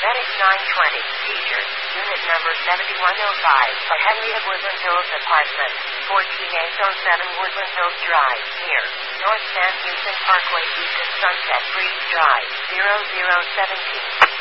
FedEx 920, Teacher, Unit Number 7105, by Henry of Woodland Hills Apartment, 14807 Woodland Hills Drive, near North San Houston Parkway, east of Sunset Breeze Drive, 0017.